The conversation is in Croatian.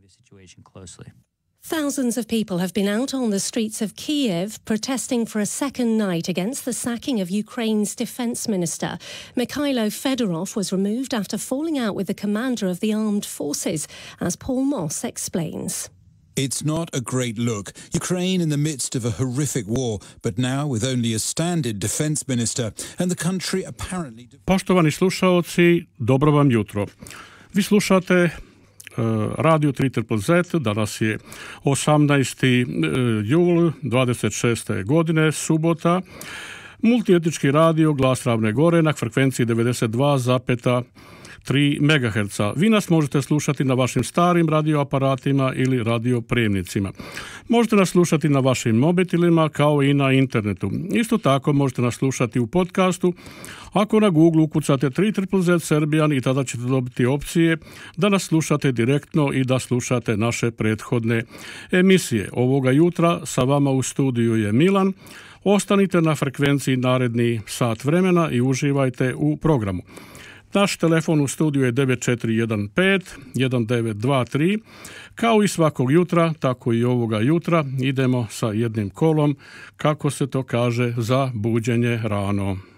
Thousands of people have been out on the streets of Kyiv protesting for a second night against the sacking of Ukraine's defense minister. Mikhailo Fedorov was removed after falling out with the commander of the armed forces, as Paul Moss explains. It's not a great look. Ukraine in the midst of a horrific war, but now with only a stand-in defense minister and the country apparently... Poštovani slušaoci, dobro vam jutro. Vi slušate Radio 3ZZZ, danas je 18. jul 26. godine, subota. Multietnički radio Glas Ravne Gore na frekvenciji 92,3 MHz. Vi nas možete slušati na vašim starim radioaparatima ili radioprijemnicima. Možete nas slušati na vašim mobitelima kao i na internetu. Isto tako možete nas slušati u podcastu. Ako na Google ukucate 3ZZZ Serbian i tada ćete dobiti opcije da nas slušate direktno i da slušate naše prethodne emisije. Ovoga jutra sa vama u studiju je Milan. Ostanite na frekvenciji naredni sat vremena i uživajte u programu. Naš telefon u studiju je 9415-1923. Kao i svakog jutra, tako i ovoga jutra idemo sa jednim kolom, kako se to kaže, za buđenje rano.